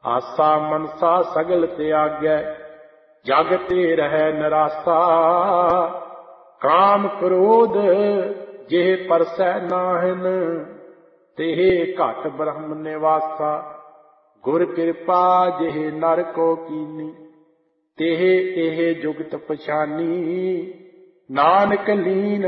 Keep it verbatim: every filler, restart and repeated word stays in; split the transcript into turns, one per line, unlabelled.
ਆਸਾ ਮਨਸਾ ਸਗਲ ਤਿਆਗੈ, ਜਗ ਤੇ ਰਹਿ ਨਿਰਾਸਾ। ਕਾਮ ਕ੍ਰੋਧ ਜਿਹ ਪਰਸੈ ਨਾਹਿਨ, ਤਿਹ ਘਟ ਬ੍ਰਹਮ ਨਿਵਾਸਾ। ਗੁਰ ਕਿਰਪਾ ਜਿਹ ਨਰ ਕੋ ਕੀਨੀ, ਤਿਹ ਇਹ ਜੁਗਤ ਪਛਾਨੀ। ਨਾਨਕ ਲੀਨ